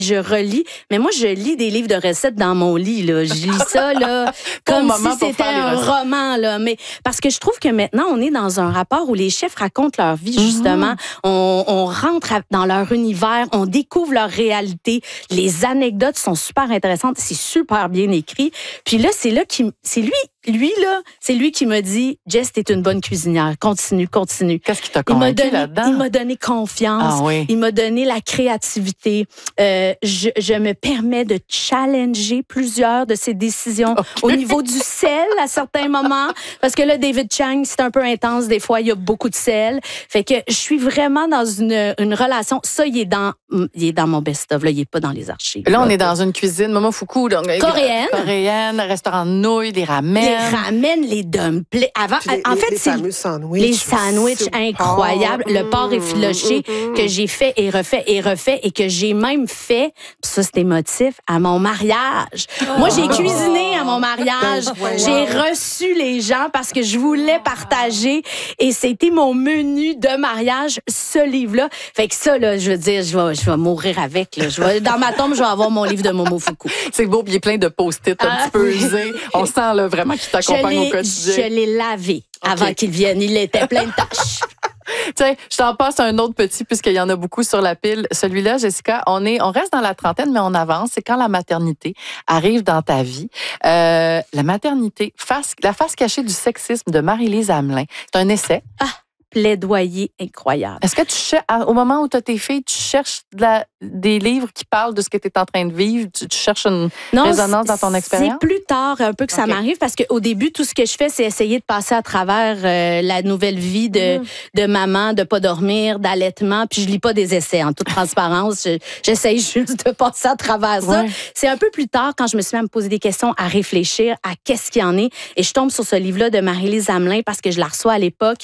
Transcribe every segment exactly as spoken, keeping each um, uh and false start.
je relis. Mais moi, je lis des livres de recettes dans mon lit, là. Je lis ça, là, comme si c'était un roman, là. Mais parce que je trouve que maintenant, on est dans un rapport où les chefs racontent leur vie, justement. Mm-hmm. On, on rentre dans leur univers, on découvre leur réalité. Les anecdotes sont super intéressantes. C'est super bien écrit. Puis là, c'est là qui, c'est lui, lui, là, c'est lui qui m'a dit, Jess, t'es une bonne cuisinière. Continue, continue. Qu'est-ce qui t'a convaincu là-dedans? Il m'a donné confiance. Ah, oui. Il m'a donné la créativité. Euh, je, je me permets de challenger plusieurs de ses décisions okay. au niveau du sel à certains moments. Parce que là, David Chang, c'est un peu intense. Des fois, il y a beaucoup de sel. Fait que je suis vraiment dans une, une relation. Ça, il est dans, il est dans mon best-of. Là, il est pas dans les archives. Là, là on est dans une cuisine Momofuku. Donc, coréenne. Coréenne, restaurant de nouilles, des ramen. Les ramen, les dumplings. Avant, les, en les, fait, les c'est fameux sandwichs. les sandwichs incroyables. Mmh, le porc effiloché mmh, que j'ai fait et refait et refait et que j'ai même fait, ça c'est émotif, à mon mariage. Oh. Moi, j'ai cuisiné à mon mariage. Oh. J'ai reçu les gens parce que je voulais partager et c'était mon menu de mariage, ce livre-là. Fait que ça, là, je veux dire, je vais, je vais mourir avec. Là. Je vais, dans ma tombe, je vais avoir mon livre de Momofuku. C'est beau, il y a plein de post-it un ah, petit peu usés. On sent là, vraiment qu'il t'accompagne au quotidien. Je l'ai lavé okay. avant qu'il vienne. Il était plein de taches. Tiens, je t'en passe un autre petit, puisqu'il y en a beaucoup sur la pile. Celui-là, Jessica, on est, on reste dans la trentaine, mais on avance. C'est quand la maternité arrive dans ta vie. Euh, la maternité, face, la face cachée du sexisme de Marie-Lise Hamelin. C'est un essai. Ah! Plaidoyer incroyable. Est-ce que tu cherches, au moment où tu as tes filles, tu cherches de la, des livres qui parlent de ce que tu es en train de vivre? Tu, tu cherches une non, résonance dans ton expérience? C'est plus tard un peu que ça okay. m'arrive parce qu'au début, tout ce que je fais, c'est essayer de passer à travers euh, la nouvelle vie de, mmh. de maman, de pas dormir, d'allaitement. Puis je lis pas des essais en toute transparence. Je, j'essaye juste de passer à travers ça. Ouais. C'est un peu plus tard quand je me suis mis à me poser des questions, à réfléchir à qu'est-ce qu'il y en est. Et je tombe sur ce livre-là de Marie-Lise Hamelin parce que je la reçois à l'époque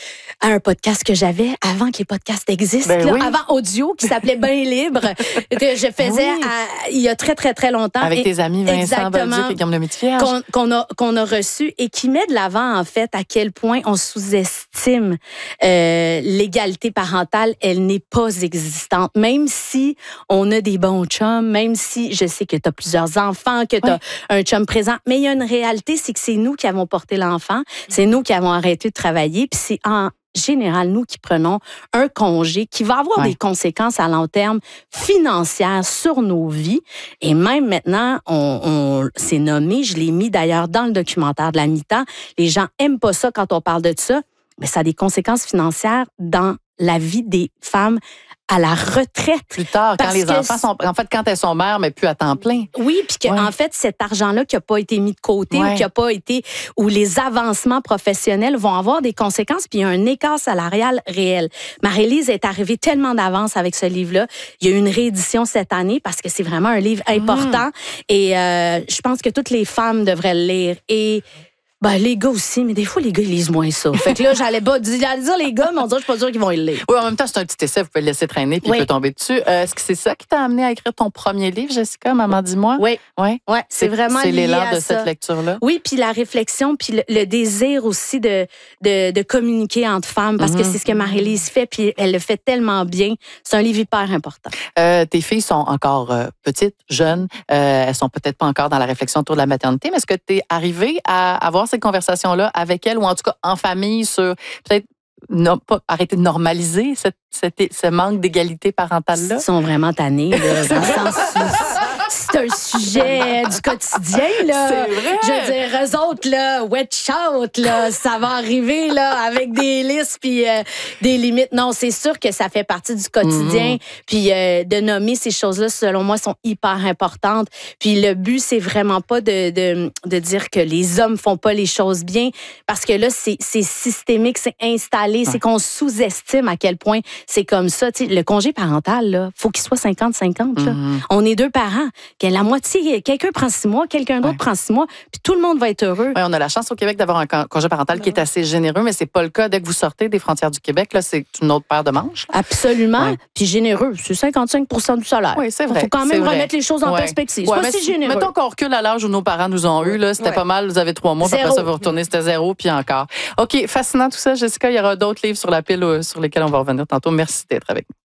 à un podcast que j'avais avant que les podcasts existent, ben là, oui. avant audio, qui s'appelait Bain libre, que je faisais oui. à, il y a très, très, très longtemps. Avec et, tes amis Vincent Bolduc et Guillaume Lemaitre-Vierge. Qu'on, qu'on, a, qu'on a reçu et qui met de l'avant, en fait, à quel point on sous-estime euh, l'égalité parentale. Elle n'est pas existante. Même si on a des bons chums, même si je sais que tu as plusieurs enfants, que tu as oui. un chum présent, mais il y a une réalité, c'est que c'est nous qui avons porté l'enfant, c'est nous qui avons arrêté de travailler, puis c'est en général, nous qui prenons un congé qui va avoir ouais. des conséquences à long terme financières sur nos vies. Et même maintenant, on, on c'est nommé, je l'ai mis d'ailleurs dans le documentaire de la mi-temps. Les gens aiment pas ça quand on parle de ça, mais ça a des conséquences financières dans la vie des femmes à la retraite. Plus tard, quand les enfants sont... En fait, quand elles sont mères, mais plus à temps plein. Oui, puis qu'en ouais. fait, cet argent-là qui n'a pas été mis de côté ouais. ou qui n'a pas été... où les avancements professionnels vont avoir des conséquences, puis il y a un écart salarial réel. Marie-Lise est arrivée tellement d'avance avec ce livre-là. Il y a eu une réédition cette année parce que c'est vraiment un livre important. Mmh. Et euh, je pense que toutes les femmes devraient le lire. Et... Ben, les gars aussi, mais des fois, les gars, ils lisent moins ça. Fait que là, j'allais pas dire, dire les gars, mais on dirait, je suis pas sûre qu'ils vont le lire. Oui, en même temps, c'est un petit essai, vous pouvez le laisser traîner puis oui. il peut tomber dessus. Euh, est-ce que c'est ça qui t'a amené à écrire ton premier livre, Jessica, Maman, dis-moi? Oui. Oui. Ouais, c'est, c'est vraiment c'est lié l'élan à de ça. cette lecture-là. Oui, puis la réflexion, puis le, le désir aussi de, de, de communiquer entre femmes, parce mm-hmm. que c'est ce que Marie-Lise fait, puis elle le fait tellement bien. C'est un livre hyper important. Euh, tes filles sont encore euh, petites, jeunes. Euh, elles sont peut-être pas encore dans la réflexion autour de la maternité, mais est-ce que tu es arrivée à avoir ces conversations-là avec elle ou en tout cas en famille sur peut-être non, pas arrêter de normaliser cette, cette, ce manque d'égalité parentale-là? Ils sont vraiment tannés, là, dans le sens où c'est un sujet du quotidien, là. C'est vrai. Je veux dire, eux autres, là, watch out, là, ça va arriver, là, avec des listes puis euh, des limites. Non, c'est sûr que ça fait partie du quotidien. Mm-hmm. Puis euh, de nommer ces choses-là, selon moi, sont hyper importantes. Puis le but, c'est vraiment pas de, de, de dire que les hommes font pas les choses bien, parce que là, c'est, c'est systémique, c'est installé, ouais. c'est qu'on sous-estime à quel point c'est comme ça. Tu sais, le congé parental, là, faut qu'il soit cinquante cinquante. Là. Mm-hmm. On est deux parents. Que la moitié, quelqu'un prend six mois, quelqu'un d'autre ouais. prend six mois, puis tout le monde va être heureux. Oui, on a la chance au Québec d'avoir un congé parental qui est assez généreux, mais c'est pas le cas dès que vous sortez des frontières du Québec. Là, c'est une autre paire de manches. Absolument. Ouais. Puis généreux, c'est cinquante-cinq pour cent du salaire. Oui, c'est vrai. Il faut quand même remettre les choses en ouais. perspective. Ouais, c'est pas si généreux. Mettons qu'on recule à l'âge où nos parents nous ont eu, là, c'était ouais. pas mal. Vous avez trois mois, puis après ça, vous retournez, c'était zéro, puis encore. OK, fascinant tout ça, Jessica. Il y aura d'autres livres sur la pile sur lesquels on va revenir tantôt. Merci d'être avec nous.